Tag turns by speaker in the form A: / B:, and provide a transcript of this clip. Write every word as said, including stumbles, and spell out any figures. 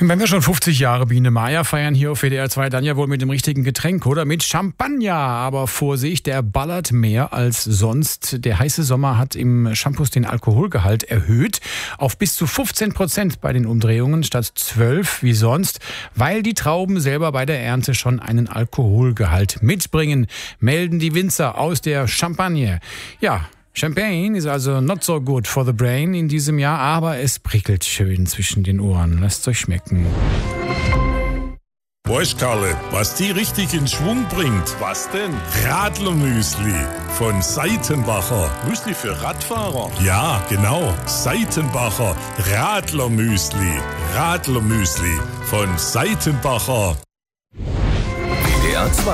A: Wenn wir schon fünfzig Jahre Biene Maya feiern hier auf W D R zwei, dann ja wohl mit dem richtigen Getränk, oder? Mit Champagner. Aber Vorsicht, der ballert mehr als sonst. Der heiße Sommer hat im Shampoos den Alkoholgehalt erhöht auf bis zu fünfzehn Prozent bei den Umdrehungen statt zwölf wie sonst, weil die Trauben selber bei der Ernte schon einen Alkoholgehalt mitbringen, melden die Winzer aus der Champagne. Ja, Champagne ist also not so good for the brain in diesem Jahr, aber es prickelt schön zwischen den Ohren. Lasst euch schmecken.
B: Weißt Karle, was die richtig in Schwung bringt?
C: Was denn?
B: Radlermüsli von Seitenbacher.
C: Müsli für Radfahrer?
B: Ja, genau. Seitenbacher Radlermüsli. Radlermüsli von Seitenbacher.
D: W D R zwei